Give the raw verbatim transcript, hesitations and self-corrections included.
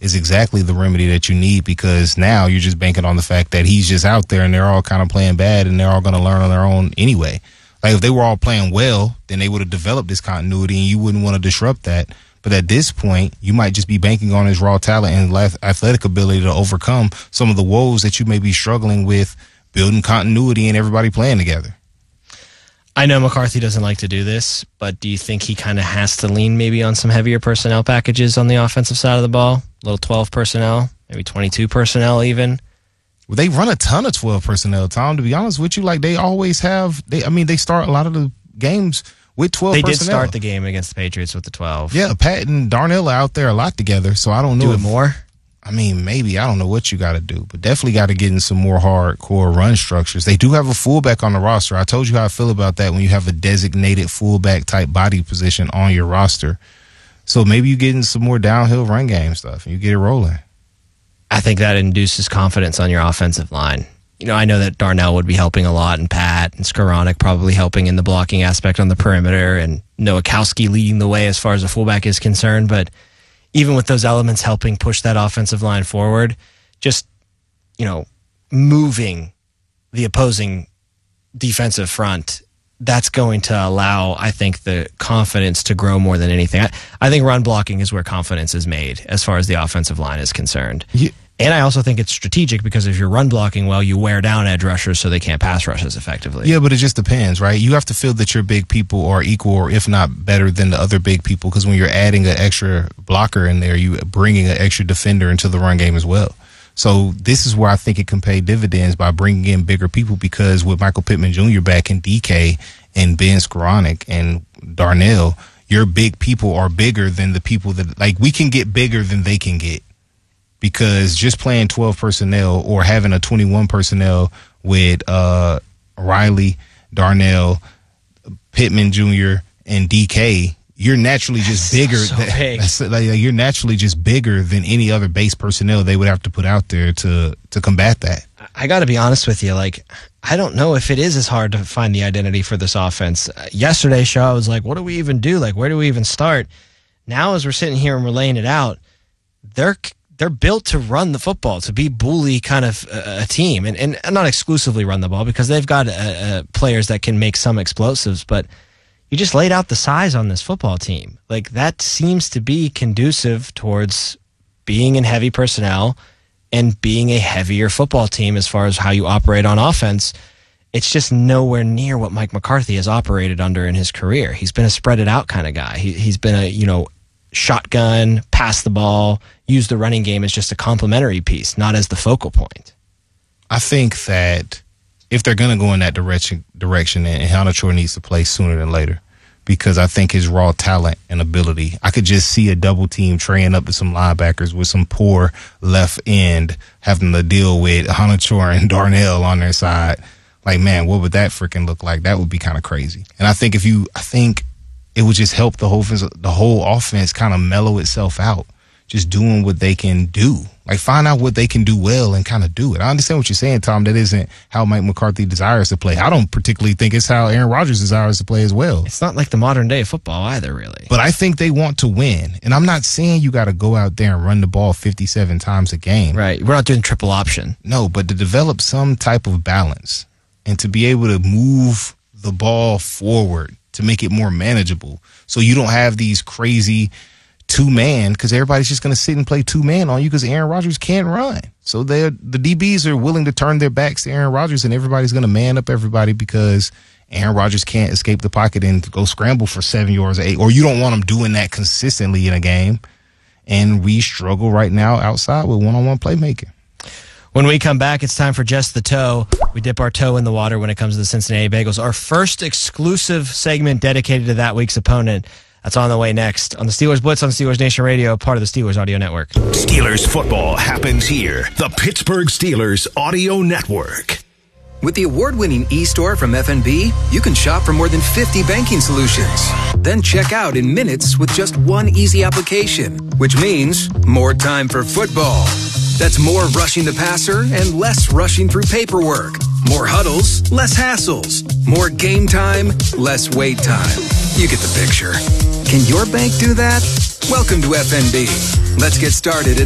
is exactly the remedy that you need, because now you're just banking on the fact that he's just out there and they're all kind of playing bad and they're all going to learn on their own anyway. Like, if they were all playing well, then they would have developed this continuity and you wouldn't want to disrupt that. But at this point, you might just be banking on his raw talent and athletic ability to overcome some of the woes that you may be struggling with building continuity and everybody playing together. I know McCarthy doesn't like to do this, but do you think he kind of has to lean maybe on some heavier personnel packages on the offensive side of the ball? A little twelve personnel, maybe twenty-two personnel even? Well, they run a ton of twelve personnel, Tom, to be honest with you. Like, they always have, they, I mean, they start a lot of the games with twelve they personnel. They did start the game against the Patriots with the twelve. Yeah, Pat and Darnell are out there a lot together, so I don't know. Do if, it more? I mean, maybe. I don't know what you got to do, but definitely got to get in some more hardcore run structures. They do have a fullback on the roster. I told you how I feel about that when you have a designated fullback type body position on your roster. So maybe you get in some more downhill run game stuff and you get it rolling. I think that induces confidence on your offensive line. You know, I know that Darnell would be helping a lot, and Pat and Skoranek probably helping in the blocking aspect on the perimeter, and Nowakowski leading the way as far as the fullback is concerned. But even with those elements helping push that offensive line forward, just, you know, moving the opposing defensive front, that's going to allow, I think, the confidence to grow more than anything. I, I think run blocking is where confidence is made as far as the offensive line is concerned. Yeah. And I also think it's strategic, because if you're run blocking well, you wear down edge rushers so they can't pass rush as effectively. Yeah, but it just depends, right? You have to feel that your big people are equal, or if not better than the other big people, because when you're adding an extra blocker in there, you're bringing an extra defender into the run game as well. So this is where I think it can pay dividends by bringing in bigger people, because with Michael Pittman Junior back and D K and Ben Skoranek and Darnell, your big people are bigger than the people that, like, we can get bigger than they can get. Because just playing twelve personnel or having a twenty-one personnel with uh, Riley, Darnell, Pittman Junior, and D K, you're naturally just that's bigger. So than, big. That's, like, you're naturally just bigger than any other base personnel they would have to put out there to to combat that. I got to be honest with you. Like, I don't know if it is as hard to find the identity for this offense. Uh, yesterday's show, I was like, what do we even do? Like, where do we even start? Now, as we're sitting here and we're laying it out, they're They're built to run the football, to be bully kind of a, a team, and, and not exclusively run the ball, because they've got uh, uh, players that can make some explosives, but you just laid out the size on this football team. Like, that seems to be conducive towards being in heavy personnel and being a heavier football team as far as how you operate on offense. It's just nowhere near what Mike McCarthy has operated under in his career. He's been a spread it out kind of guy. He, he's been a, you know, shotgun, pass the ball, use the running game as just a complementary piece, not as the focal point. I think that if they're going to go in that direction, direction, and Hanachor needs to play sooner than later, because I think his raw talent and ability, I could just see a double team traying up to some linebackers with some poor left end having to deal with Hanachor and Darnell on their side. Like, man, what would that freaking look like? That would be kind of crazy. And I think if you, I think it would just help the whole the whole offense kind of mellow itself out, just doing what they can do. Like, find out what they can do well and kind of do it. I understand what you're saying, Tom. That isn't how Mike McCarthy desires to play. I don't particularly think it's how Aaron Rodgers desires to play as well. It's not like the modern day football either, really. But I think they want to win. And I'm not saying you got to go out there and run the ball fifty-seven times a game. Right. We're not doing triple option. No, but to develop some type of balance and to be able to move the ball forward, to make it more manageable, so you don't have these crazy two-man, because everybody's just going to sit and play two-man on you because Aaron Rodgers can't run. So the D Bs are willing to turn their backs to Aaron Rodgers, and everybody's going to man up everybody because Aaron Rodgers can't escape the pocket and go scramble for seven yards or eight, or you don't want him doing that consistently in a game. And we struggle right now outside with one-on-one playmaking. When we come back, it's time for Just the Toe. We dip our toe in the water when it comes to the Cincinnati Bengals. Our first exclusive segment dedicated to that week's opponent. That's on the way next on the Steelers Blitz on Steelers Nation Radio, part of the Steelers Audio Network. Steelers football happens here. The Pittsburgh Steelers Audio Network. With the award-winning e-store from F N B, you can shop for more than fifty banking solutions. Then check out in minutes with just one easy application, which means more time for football. That's more rushing the passer and less rushing through paperwork. More huddles, less hassles. More game time, less wait time. You get the picture. Can your bank do that? Welcome to F N B. Let's get started at